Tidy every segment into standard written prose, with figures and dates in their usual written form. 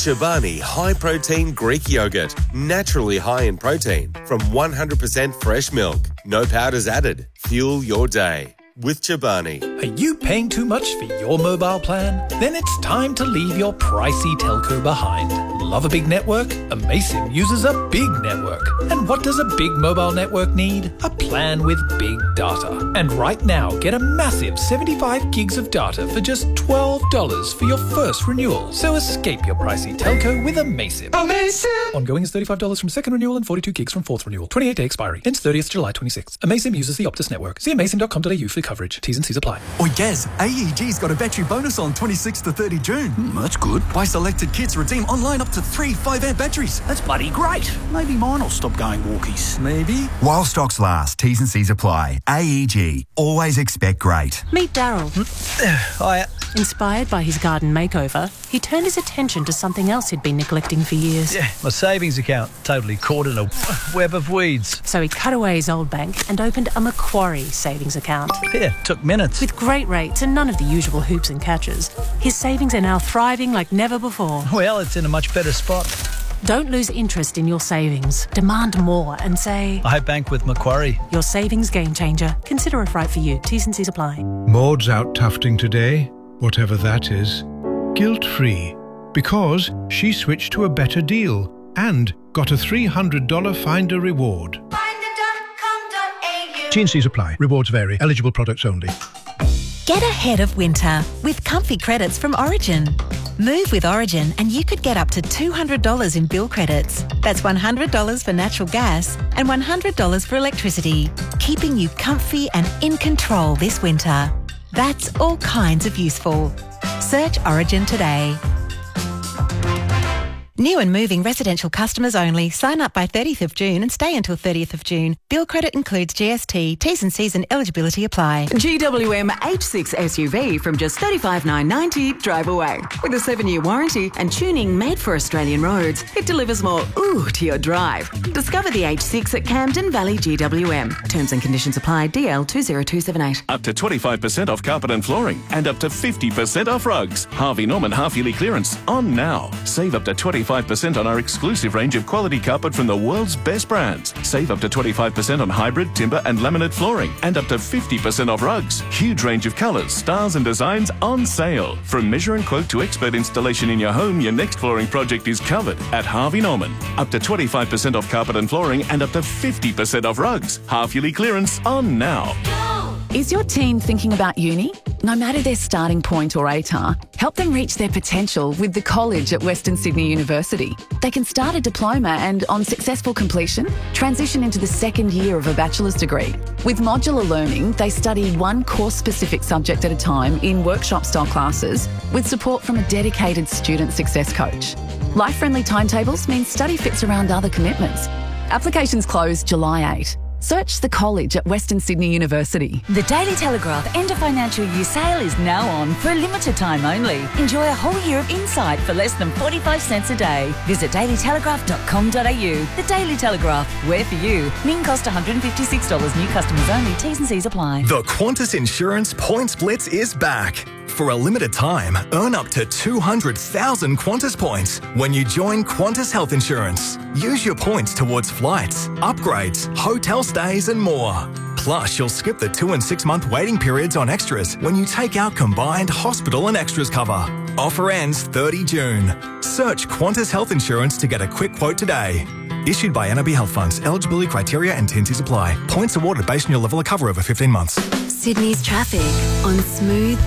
Chobani High Protein Greek Yogurt. Naturally high in protein from 100% fresh milk. No powders added. Fuel your day with Chobani. Are you paying too much for your mobile plan? Then it's time to leave your pricey telco behind. Love a big network? Amaysim uses a big network. And what does a big mobile network need? A plan with big data. And right now, get a massive 75 gigs of data for just $12 for your first renewal. So escape your pricey telco with Amaysim. Amaysim! Ongoing is $35 from second renewal and 42 gigs from fourth renewal. 28-day expiry. Ends 30th July 26. Amaysim uses the Optus network. See amaysim.com.au for coverage. T's and C's apply. Oi, Gaz, AEG's got a battery bonus on 26th to 30 June. That's good. Buy selected kits, redeem online up to 3 5-amp batteries. That's bloody great. Maybe mine will stop going walkies. Maybe. While stocks last, T's and C's apply. AEG. Always expect great. Meet Daryl. Hiya. Inspired by his garden makeover, he turned his attention to something else he'd been neglecting for years. Yeah, my savings account. Totally caught in a web of weeds. So he cut away his old bank and opened a Macquarie savings account. Yeah, took minutes. With great rates and none of the usual hoops and catches, his savings are now thriving like never before. Well, it's in a much better spot. Don't lose interest in your savings. Demand more and say, I bank with Macquarie. Your savings game changer. Consider if right for you. T's and C's apply. Maud's out tufting today, whatever that is, guilt-free, because she switched to a better deal and got a $300 Finder reward. Finder.com.au. T&Cs apply. Rewards vary. Eligible products only. Get ahead of winter with comfy credits from Origin. Move with Origin and you could get up to $200 in bill credits. That's $100 for natural gas and $100 for electricity, keeping you comfy and in control this winter. That's all kinds of useful. Search Origin today. New and moving residential customers only. Sign up by 30th of June and stay until 30th of June. Bill credit includes GST. T's and C's and eligibility apply. GWM H6 SUV from just $35,990 drive away. With a 7-year warranty and tuning made for Australian roads, it delivers more ooh to your drive. Discover the H6 at Camden Valley GWM. Terms and conditions apply. DL 20278. Up to 25% off carpet and flooring and up to 50% off rugs. Harvey Norman half-yearly clearance on now. Save up to 25% on our exclusive range of quality carpet from the world's best brands. Save up to 25% on hybrid, timber and laminate flooring and up to 50% off rugs. Huge range of colours, styles and designs on sale. From measure and quote to expert installation in your home, your next flooring project is covered at Harvey Norman. Up to 25% off carpet and flooring and up to 50% off rugs. Half-yearly clearance on now. Is your teen thinking about uni? No matter their starting point or ATAR, help them reach their potential with the college at Western Sydney University. They can start a diploma and, on successful completion, transition into the second year of a bachelor's degree. With modular learning, they study one course-specific subject at a time in workshop-style classes with support from a dedicated student success coach. Life-friendly timetables mean study fits around other commitments. Applications close July 8. Search the college at Western Sydney University. The Daily Telegraph end of financial year sale is now on for a limited time only. Enjoy a whole year of insight for less than 45 cents a day. Visit dailytelegraph.com.au. The Daily Telegraph, where for you. Min cost $156. New customers only. T's and C's apply. The Qantas Insurance Points Blitz is back. For a limited time, earn up to 200,000 Qantas points when you join Qantas Health Insurance. Use your points towards flights, upgrades, hotel stays and more. Plus, you'll skip the 2 and 6 month waiting periods on extras when you take out combined hospital and extras cover. Offer ends 30 June. Search Qantas Health Insurance to get a quick quote today. Issued by NRB Health Funds. Eligibility criteria and T&Cs apply. Points awarded based on your level of cover over 15 months. Sydney's traffic on Smooth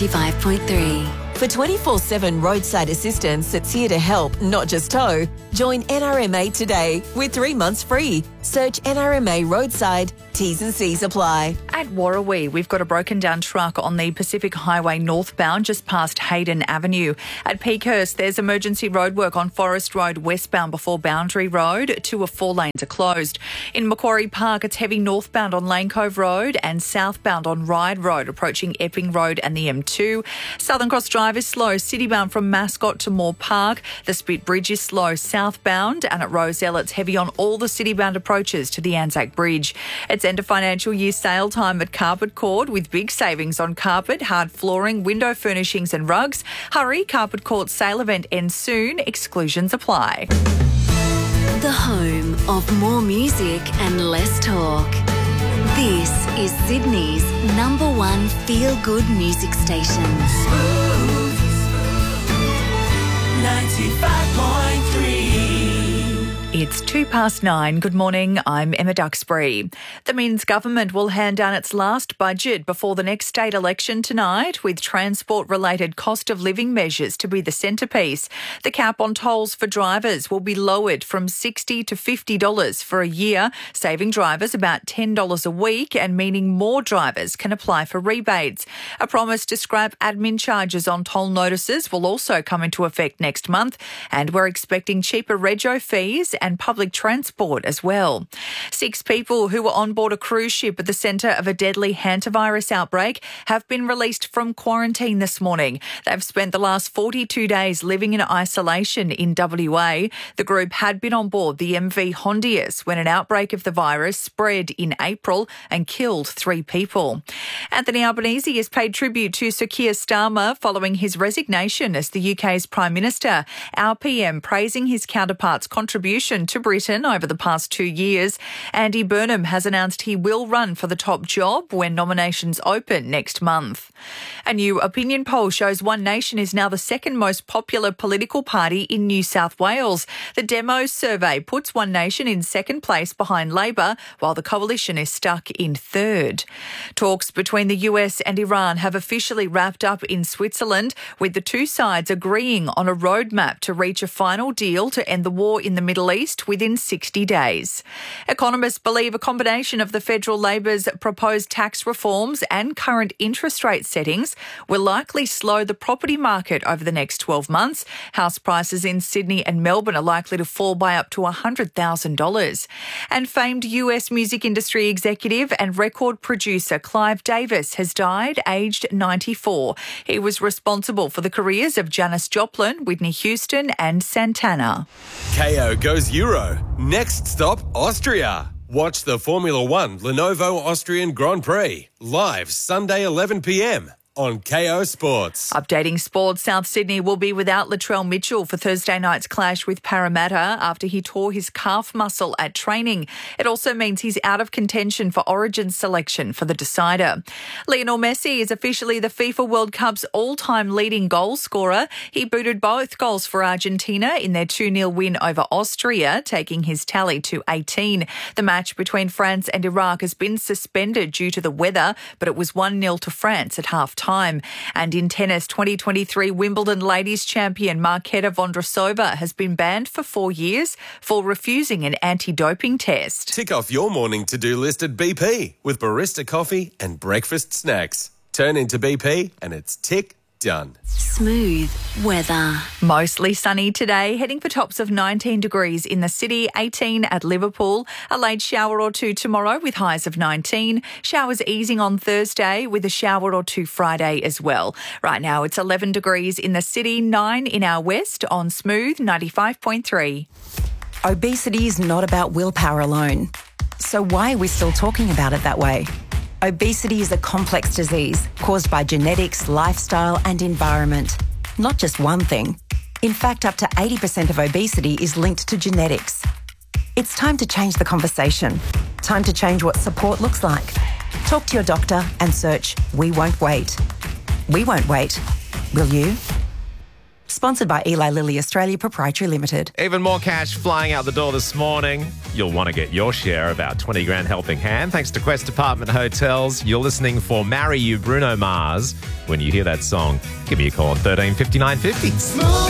95.3. For 24/7 roadside assistance that's here to help, not just tow, join NRMA today with 3 months free. Search NRMA Roadside. T's and C's apply. At Warrawee, we've got a broken down truck on the Pacific Highway northbound just past Hayden Avenue. At Peakhurst, there's emergency roadwork on Forest Road westbound before Boundary Road. 2 of 4 lanes are closed. In Macquarie Park, it's heavy northbound on Lane Cove Road and southbound on Ryde Road, approaching Epping Road and the M2. Southern Cross Drive is slow, citybound from Mascot to Moore Park. The Spit Bridge is slow southbound, and at Rozelle, it's heavy on all the citybound approaches to the Anzac Bridge. At It's end of financial year sale time at Carpet Court with big savings on carpet, hard flooring, window furnishings and rugs. Hurry, Carpet Court's sale event ends soon. Exclusions apply. The home of more music and less talk. This is Sydney's #1 feel-good music station. 95.3. It's 9:02. Good morning, I'm Emma Duxbury. The Minns government will hand down its last budget before the next state election tonight, with transport-related cost of living measures to be the centrepiece. The cap on tolls for drivers will be lowered from $60 to $50 for a year, saving drivers about $10 a week and meaning more drivers can apply for rebates. A promise to scrap admin charges on toll notices will also come into effect next month, and we're expecting cheaper rego fees and public transport as well. 6 people who were on board a cruise ship at the centre of a deadly hantavirus outbreak have been released from quarantine this morning. They've spent the last 42 days living in isolation in WA. The group had been on board the MV Hondius when an outbreak of the virus spread in April and killed 3 people. Anthony Albanese has paid tribute to Sir Keir Starmer following his resignation as the UK's Prime Minister. Our PM praising his counterpart's contribution to Britain over the past 2 years. Andy Burnham has announced he will run for the top job when nominations open next month. A new opinion poll shows One Nation is now the second most popular political party in New South Wales. The Demos survey puts One Nation in second place behind Labor, while the coalition is stuck in third. Talks between the US and Iran have officially wrapped up in Switzerland, with the two sides agreeing on a roadmap to reach a final deal to end the war in the Middle East within 60 days. Economists believe a combination of the federal Labor's proposed tax reforms and current interest rate settings will likely slow the property market over the next 12 months. House prices in Sydney and Melbourne are likely to fall by up to $100,000. And famed US music industry executive and record producer Clive Davis has died aged 94. He was responsible for the careers of Janis Joplin, Whitney Houston and Santana. KO goes Euro. Next stop, Austria. Watch the Formula One Lenovo Austrian Grand Prix live Sunday 11 p.m. on KO Sports. Updating sports, South Sydney will be without Latrell Mitchell for Thursday night's clash with Parramatta after he tore his calf muscle at training. It also means he's out of contention for Origin selection for the decider. Lionel Messi is officially the FIFA World Cup's all-time leading goal scorer. He booted both goals for Argentina in their 2-0 win over Austria, taking his tally to 18. The match between France and Iraq has been suspended due to the weather, but it was 1-0 to France at half-time. And in tennis, 2023 Wimbledon ladies champion Marketa Vondrousova has been banned for 4 years for refusing an anti-doping test. Tick off your morning to-do list at BP with barista coffee and breakfast snacks. Turn into BP and it's tick done. Smooth weather. Mostly sunny today, heading for tops of 19 degrees in the city, 18 at Liverpool. A late shower or two tomorrow with highs of 19. Showers easing on Thursday with a shower or two Friday as well. Right now it's 11 degrees in the city, 9 in our west on Smooth 95.3. Obesity is not about willpower alone. So why are we still talking about it that way? Obesity is a complex disease caused by genetics, lifestyle and environment. Not just one thing. In fact, up to 80% of obesity is linked to genetics. It's time to change the conversation. Time to change what support looks like. Talk to your doctor and search We Won't Wait. We won't wait. Will you? Sponsored by Eli Lilly Australia Proprietary Limited. Even more cash flying out the door this morning. You'll want to get your share of our 20 grand helping hand thanks to Quest Apartment Hotels. You're listening for Marry You, Bruno Mars. When you hear that song, give me a call on 13 59 50.